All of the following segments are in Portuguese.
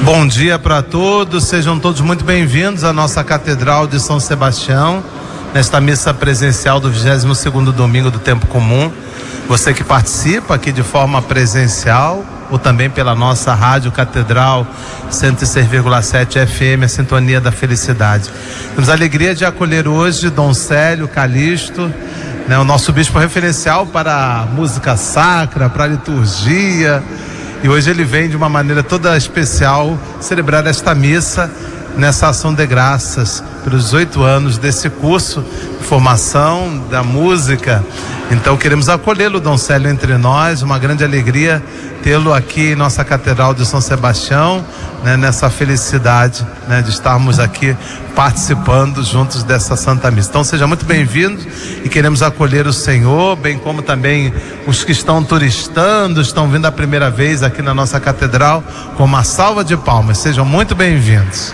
Bom dia para todos, sejam todos muito bem-vindos à nossa Catedral de São Sebastião, nesta missa presencial do 22º domingo do Tempo Comum. Você que participa aqui de forma presencial ou também pela nossa rádio Catedral 106,7 FM, a Sintonia da Felicidade. Temos a alegria de acolher hoje Dom Célio Calixto, o nosso bispo referencial para a música sacra, para a liturgia. E hoje ele vem de uma maneira toda especial celebrar esta missa nessa ação de graças pelos 18 anos desse curso de formação da música. Então queremos acolhê-lo, Dom Célio, entre nós. Uma grande alegria tê-lo aqui em nossa Catedral de São Sebastião, nessa felicidade, de estarmos aqui participando juntos dessa Santa Missa. Então seja muito bem-vindo e queremos acolher o Senhor, bem como também os que estão turistando, estão vindo a primeira vez aqui na nossa Catedral, com uma salva de palmas. Sejam muito bem-vindos.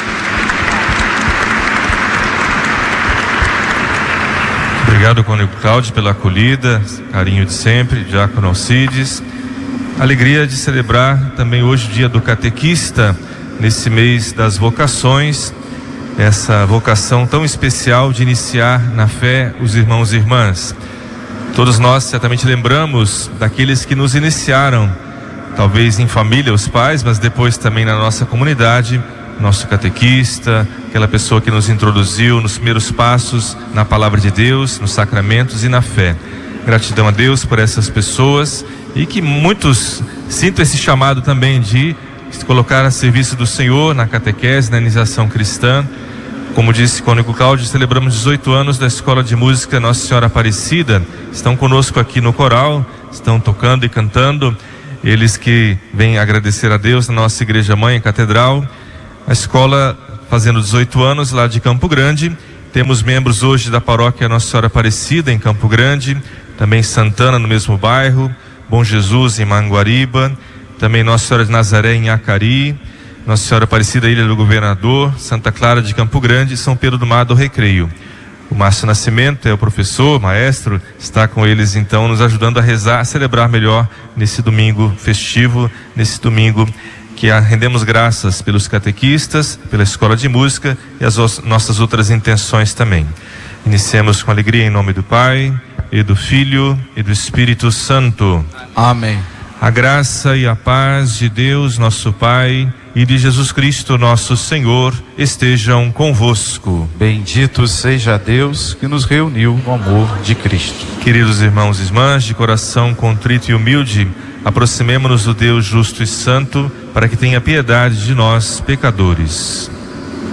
Obrigado, Cônego Cláudio, pela acolhida, carinho de sempre, Diácono Alcides. Alegria de celebrar também hoje o dia do catequista, nesse mês das vocações, essa vocação tão especial de iniciar na fé os irmãos e irmãs. Todos nós certamente lembramos daqueles que nos iniciaram, talvez em família, os pais, mas depois também na nossa comunidade, nosso catequista, aquela pessoa que nos introduziu nos primeiros passos na palavra de Deus, nos sacramentos e na fé. Gratidão a Deus por essas pessoas e que muitos sintam esse chamado também de se colocar a serviço do Senhor na catequese, na iniciação cristã. Como disse Cônego Cláudio, celebramos 18 anos da Escola de Música Nossa Senhora Aparecida. Estão conosco aqui no coral, estão tocando e cantando. Eles que vêm agradecer a Deus na nossa Igreja Mãe, a Catedral. A escola fazendo 18 anos lá de Campo Grande. Temos membros hoje da paróquia Nossa Senhora Aparecida em Campo Grande, também Santana no mesmo bairro, Bom Jesus em Manguariba, também Nossa Senhora de Nazaré em Acari, Nossa Senhora Aparecida Ilha do Governador, Santa Clara de Campo Grande e São Pedro do Mar do Recreio. O Márcio Nascimento é o professor, maestro, está com eles então nos ajudando a rezar, a celebrar melhor nesse domingo festivo, nesse domingo que rendemos graças pelos catequistas, pela Escola de Música e as nossas outras intenções também. Iniciemos com alegria em nome do Pai, e do Filho, e do Espírito Santo. Amém. A graça e a paz de Deus, nosso Pai, e de Jesus Cristo, nosso Senhor, estejam convosco. Bendito seja Deus que nos reuniu no amor de Cristo. Queridos irmãos e irmãs, de coração contrito e humilde, aproximemo-nos do Deus justo e santo, para que tenha piedade de nós, pecadores.